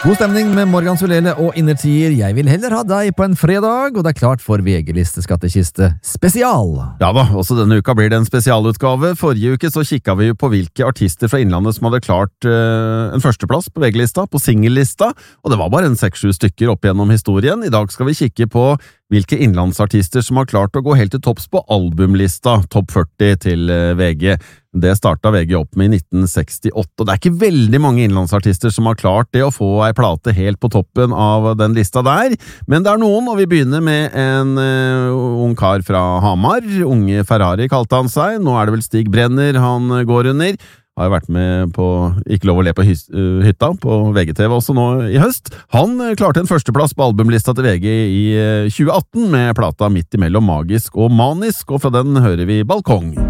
God stemning med Morgan Solele og Innertier. Jeg vil heller ha deg på en fredag, og det er klart for VG-liste skattekiste spesial. Ja da, også denne uka blir det en spesialutgave. Forrige uke så kikket vi på hvilke artister fra Innlandet som hadde klart en førsteplass på VG-lista, på singellista, og det var bare en 6-7 stykker opp gjennom historien. I dag skal vi kikke på hvilke innlandsartister som har klart å gå helt til topps på albumlista, topp 40 til VG. Det startet VG opp med i 1968, og det er ikke veldig mange innlandsartister som har klart det å få ei plate helt på toppen av den lista der, men det er noen, og vi begynner med en ung kar fra Hamar. Unge Ferrari kalte han seg. Nå er det vel Stig Brenner han går under. Har jo vært med på Ikke lov å le på hytta på VGTV også nå i høst. Han klarte en førsteplass på albumlista til VG i 2018 med plata Midt imellom magisk og manisk, og fra den hører vi Balkong.